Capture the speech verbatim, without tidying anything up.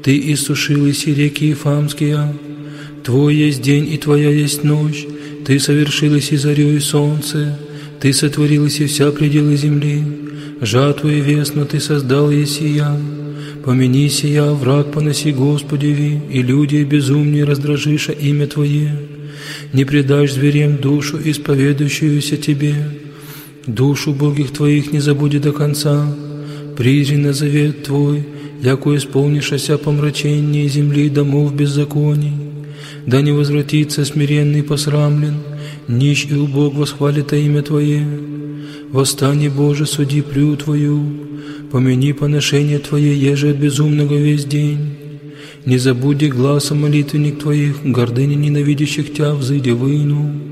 Ты иссушил и реки Ифамские. Твой есть день и Твоя есть ночь. Ты совершил и зарю и солнце. Ты сотворил и вся пределы земли. Жатву и весну Ты создал и сия. Помяни сия, враг поноси Господеви, и люди безумнее раздражиша имя Твое. Не предашь зверям душу, исповедующуюся Тебе. Душу убогих Твоих не забудет до конца. Призри на завет Твой, яко исполнишься помрачение земли и домов беззаконий. Да не возвратится смиренный посрамлен, нищ и убог восхвалит имя Твое. Восстань, Боже, суди прю Твою, помяни поношение Твое, еже от безумного весь день. Не забуди гласа молитвенник Твоих, гордыни ненавидящих Тя взыдя выну.